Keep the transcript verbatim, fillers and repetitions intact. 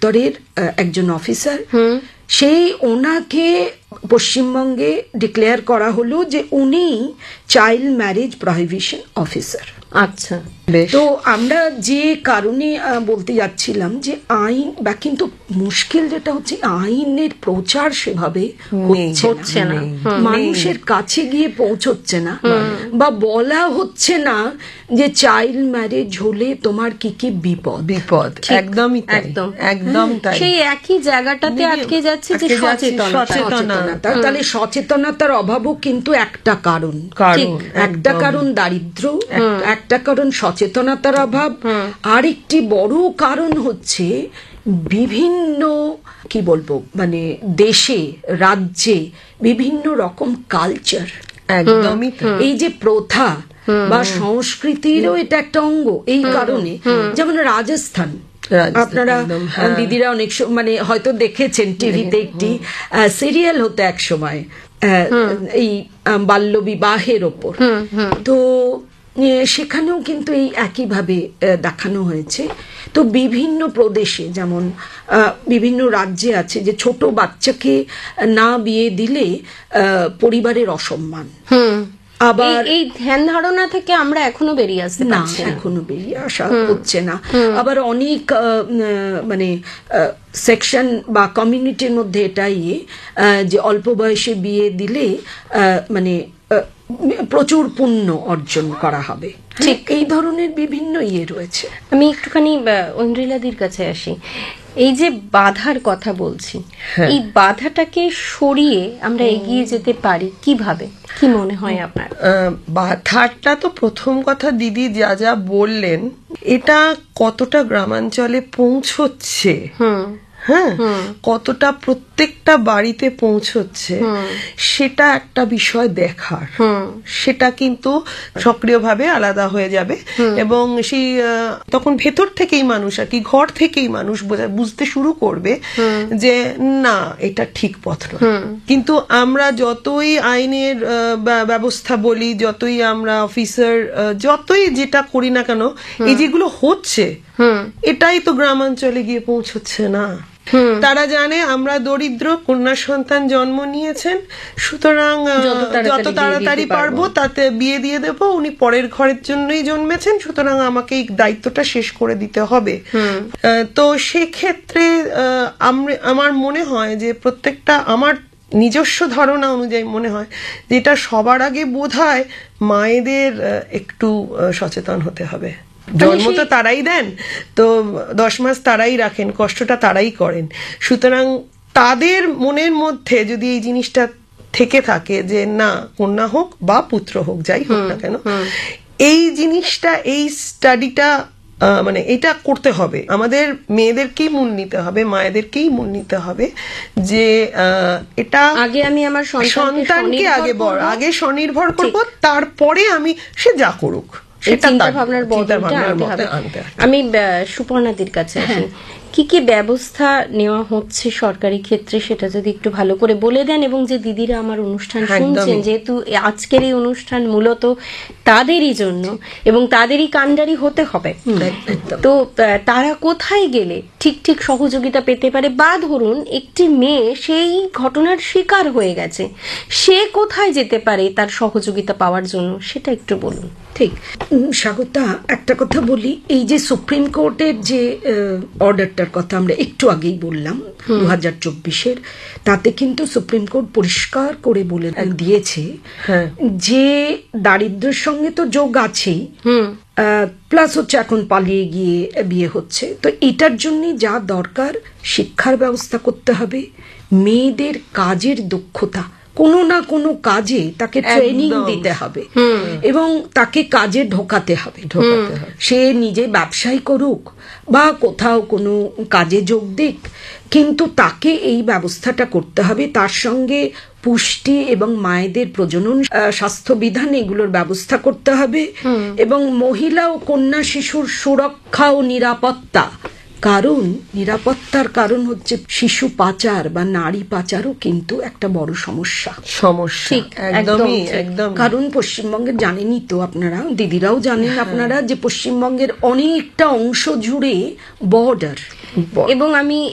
দপ্তরের একজন অফিসার, সেই ওনাকে পশ্চিমবঙ্গে ডিক্লেয়ার করা হলো যে উনি চাইল্ড ম্যারেজ প্রহিবিশন অফিসার। আচ্ছা, তো আমরা যে কারণে বলতে যাচ্ছিলাম যে আইন বা, কিন্তু মুশকিল যেটা হচ্ছে আইনের প্রচার সেভাবে হচ্ছে না, মানুষের কাছে গিয়ে পৌঁছচ্ছে না, বা বলা হচ্ছে না যে চাইল্ড ম্যারেজ হলে তোমার কি কি বিপদ বিপদ একদমই একদম একদম তাই। সেই একই জায়গাটাতে আটকে যাচ্ছে যে সচেতনতা। তাহলে সচেতনতার অভাবও কিন্তু একটা কারণ, একটা কারণ দারিদ্র, একটা কারণ সচেতনতার অভাব, আরেকটি বড় কারণ হচ্ছে বিভিন্ন কি বলবো মানে দেশে রাজ্যে বিভিন্ন রকম কালচার, একদমই এই যে প্রথা বা সংস্কৃতিরও এটা একটা অঙ্গ। এই কারণে যেমন রাজস্থান, আপনারা দিদিরা অনেক মানে হয়তো দেখেছেন টিভিতে একটি সিরিয়াল হতো এক সময় এই বাল্য বিবাহের ওপর, তো সেখানেও কিন্তু এই একইভাবে দেখানো হয়েছে। তো বিভিন্ন প্রদেশে যেমন বিভিন্ন রাজ্যে আছে যে ছোট বাচ্চাকে না বিয়ে দিলে পরিবারের অসম্মান, আবার এই ধ্যান ধারণা থেকে আমরা এখনো বেরিয়ে আসতে পারছি না, এখনো বেরিয়ে আসা হচ্ছে না। আবার অনেক মানে সেকশন বা কমিউনিটির মধ্যে এটাই যে অল্প বয়সে বিয়ে দিলে মানে প্রচুর পুণ্য অর্জন করা হবে, ঠিক এই ধরনের বিভিন্ন ইয়ে রয়েছে। আমি একটুখানি ঐন্দ্রিলাদির কাছে আসি। এই যে বাধার কথা বলছি, এই বাধাটাকে সরিয়ে আমরা এগিয়ে যেতে পারি কিভাবে, কি মনে হয় আপনার? বাধাটা তো প্রথম কথা দিদি যা যা বললেন, এটা কতটা গ্রামাঞ্চলে পৌঁছচ্ছে, হ্যাঁ কতটা প্রত্যেকটা বাড়িতে পৌঁছচ্ছে সেটা একটা বিষয় দেখার। সেটা কিন্তু সক্রিয়ভাবে আলাদা হয়ে যাবে এবং সেই তখন ভেতর থেকেই মানুষ আর কি ঘর থেকেই মানুষ বুঝতে শুরু করবে যে না এটা ঠিক পথ নয়। কিন্তু আমরা যতই আইনের ব্যবস্থা বলি, যতই আমরা অফিসার যতই যেটা করি না কেন, এই যেগুলো হচ্ছে এটাই তো গ্রামাঞ্চলে গিয়ে পৌঁছচ্ছে না। তারা জানে আমরা দরিদ্র, কন্যা সন্তান জন্ম নিয়েছেন, সুতরাং যত তাড়াতাড়ি পারবো তাতে বিয়ে দিয়ে দেব, উনি পরের ঘরের জন্যই জন্মেছেন, সুতরাং আমাকে এই দায়িত্বটা শেষ করে দিতে হবে। তো সেক্ষেত্রে আমার মনে হয় যে প্রত্যেকটা আমার নিজস্ব ধারণা অনুযায়ী মনে হয় যেটা সবার আগে বোধহয় মায়েদের একটু সচেতন হতে হবে। জন্ম তো তারাই দেন, তো দশ মাস তারাই রাখেন, কষ্টটা তারাই করেন, সুতরাং তাদের মনের মধ্যে যদি এই জিনিসটা থেকে থাকে যে না কন্যা হোক বা পুত্র হোক যাই হোক না কেন, এই জিনিসটা এই স্টাডিটা মানে এটা করতে হবে, আমাদের মেয়েদেরকেই মূল নিতে হবে, মায়েদেরকেই মূল নিতে হবে যে এটা আগে আমি আমার সন্তানকে আগে বড় আগে স্বনির্ভর করবো, তারপরে আমি সে যা করুক চিন্তা ভাবনার বদলটা আনতে হবে। আমি সুপর্ণাদির কাছে আসি, কি কি ব্যবস্থা নেওয়া হচ্ছে সরকারি ক্ষেত্রে সেটা যদি একটু ভালো করে বলে দেন, এবং যে দিদিরা আমার অনুষ্ঠান শুনছেন, যেহেতু আজকের এই অনুষ্ঠান মূলত তাদেরই জন্য এবং তাদেরই কাণ্ডারি হতে হবে, তো তারা কোথায় গেলে ঠিক ঠিক সহযোগিতা পেতে পারে, বা ধরুন একটি মেয়ে সেই ঘটনার শিকার হয়ে গেছে, সে কোথায় যেতে পারে তার সহযোগিতা পাওয়ার জন্য, সেটা একটু বলুন। ঠিক স্বাগতা, একটা কথা বলি, এই যে সুপ্রিম কোর্টের যে অর্ডারটার কথা আমরা একটু আগেই বললাম দু হাজার চব্বিশের, তাতে কিন্তু সুপ্রিম কোর্ট পরিষ্কার করে বলে দিয়েছে যে দারিদ্র্যের সঙ্গে তো যোগ আছেই, প্লাস হচ্ছে এখন পালিয়ে গিয়ে বিয়ে হচ্ছে, তো এটার জন্য যা দরকার শিক্ষার ব্যবস্থা করতে হবে, মেয়েদের কাজের দক্ষতা কোনো না কোনো কাজে তাকে ট্রেনিং দিতে হবে এবং তাকে কাজে ঢোকাতে হবে, সে নিজে ব্যবসায় করুক বা কোথাও কোনো কাজে যোগ দিক, কিন্তু তাকে এই ব্যবস্থাটা করতে হবে। তার সঙ্গে পুষ্টি এবং মায়েদের প্রজনন স্বাস্থ্যবিধান এগুলোর ব্যবস্থা করতে হবে, এবং মহিলা ও কন্যা শিশুর সুরক্ষা ও নিরাপত্তা, কারণ নিরাপত্তার কারণ হচ্ছে শিশু পাচার বা নারী পাচারও কিন্তু একটা বড় সমস্যা সমস্যা একদমই একদম। কারণ পশ্চিমবঙ্গের জানেনই তো আপনারা, দিদিরাও জানেন আপনারা, যে পশ্চিমবঙ্গের অনেকটা অংশ জুড়ে বর্ডার, এবং আমি